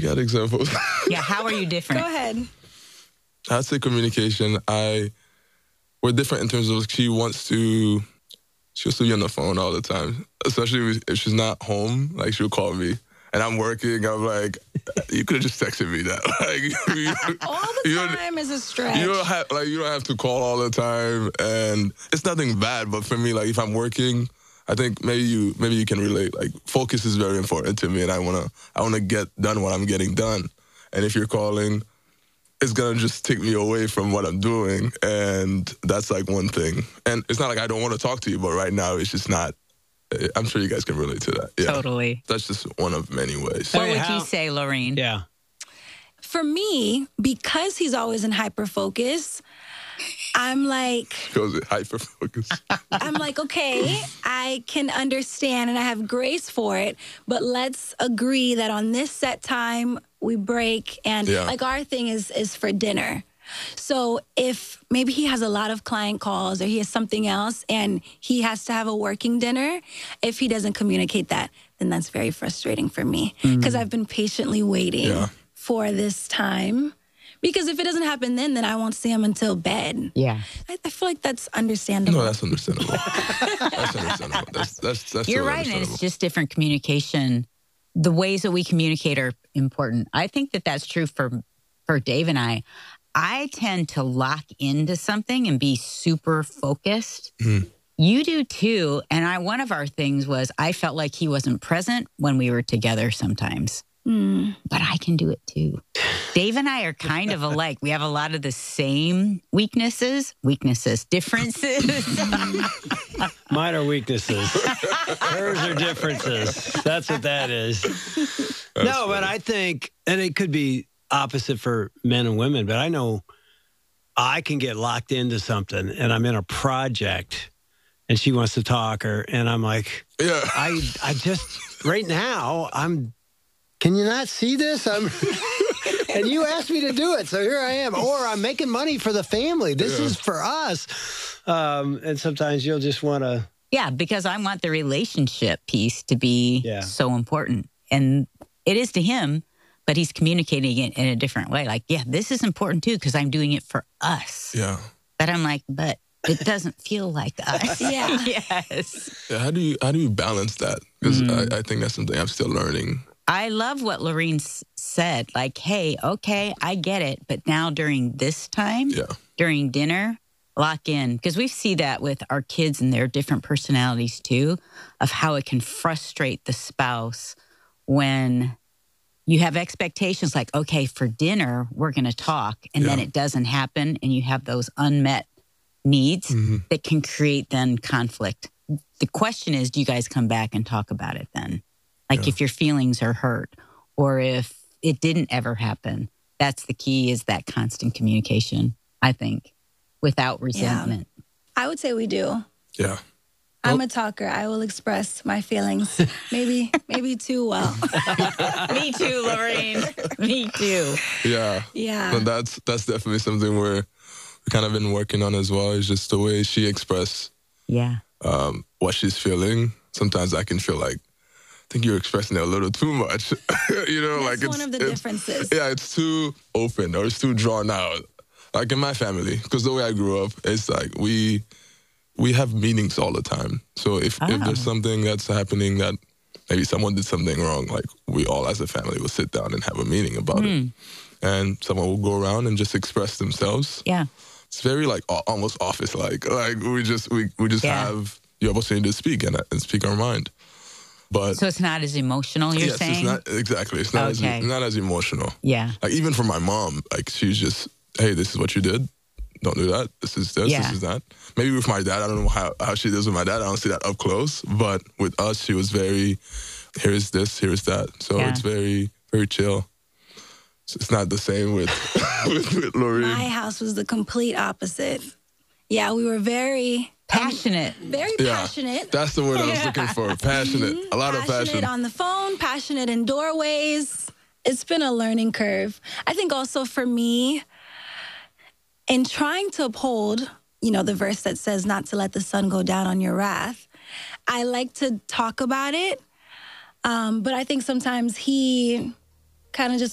got examples. Yeah, how are you different? Go ahead. I'd say communication. We're different in terms of she wants to be on the phone all the time, especially if she's not home. Like, she'll call me, and I'm working. I'm like, you could have just texted me that. Like, All the time is a stretch. you don't have to call all the time, and it's nothing bad. But for me, like, if I'm working, I think maybe you can relate. Like, focus is very important to me, and I wanna get done what I'm getting done. And if you're calling, it's going to just take me away from what I'm doing. And that's like one thing. And it's not like I don't want to talk to you, but right now it's just not. I'm sure you guys can relate to that. Yeah. Totally. That's just one of many ways. What would you say, Lorene? Yeah. For me, because he's always in hyper-focus, I'm like... Goes hyper-focus. I'm like, okay, I can understand and I have grace for it, but let's agree that on this set time, we break. And like, our thing is for dinner. So if maybe he has a lot of client calls or he has something else and he has to have a working dinner, if he doesn't communicate that, then that's very frustrating for me because I've been patiently waiting for this time. Because if it doesn't happen then I won't see him until bed. Yeah. I feel like that's understandable. No, that's understandable. That's understandable. That's You're right, and it's just different communication. The ways that we communicate are important. I think that that's true for Dave and I. I tend to lock into something and be super focused. You do too. And one of our things was I felt like he wasn't present when we were together sometimes. But I can do it too. Dave and I are kind of alike. We have a lot of the same differences. Mine are weaknesses. Hers are differences. That's what that is. But I think, and it could be opposite for men and women, but I know I can get locked into something and I'm in a project and she wants to talk and I'm like, I just, right now, can you not see this? And you asked me to do it, so here I am. Or I'm making money for the family. This is for us. And sometimes you'll just want to... Yeah, because I want the relationship piece to be so important. And it is to him, but he's communicating it in a different way. Like, this is important too, because I'm doing it for us. Yeah. But I'm like, but it doesn't feel like us. Yes. Yeah, how do you balance that? Because I think that's something I'm still learning. I love what Lorene said. Like, hey, okay, I get it. But now during this time, during dinner, lock in. Because we see that with our kids and their different personalities too, of how it can frustrate the spouse when you have expectations like, okay, for dinner, we're going to talk. And then it doesn't happen. And you have those unmet needs that can create then conflict. The question is, do you guys come back and talk about it then? Like if your feelings are hurt or if it didn't ever happen, that's the key, is that constant communication, I think, without resentment. I would say we do. Yeah. I'm a talker. I will express my feelings. Maybe too well. Me too, Lorene. Me too. Yeah. Yeah. So that's definitely something we've kind of been working on as well. Is just the way she express what she's feeling. Sometimes I can feel like, I think you're expressing it a little too much. That's one of the differences. Yeah, it's too open or it's too drawn out. Like in my family, because the way I grew up, it's like we have meetings all the time. So if there's something that's happening that maybe someone did something wrong, like we all as a family will sit down and have a meeting about it. And someone will go around and just express themselves. Yeah. It's very like almost office-like. Like we just have the opportunity to speak and speak our mind. But so it's not as emotional, you're saying? Yes, exactly. It's not, not as emotional. Yeah. Like even for my mom, like she's just, hey, this is what you did. Don't do that. This is this. This is that. Maybe with my dad, I don't know how she does with my dad. I don't see that up close. But with us, she was very, here's this, here's that. So it's very, very chill. So it's not the same with Lorene. My house was the complete opposite. Yeah, we were very... passionate. Very passionate. That's the word I was looking for. Passionate. A lot of passion. Passionate on the phone, passionate in doorways. It's been a learning curve. I think also for me, in trying to uphold, the verse that says not to let the sun go down on your wrath, I like to talk about it. But I think sometimes he kind of just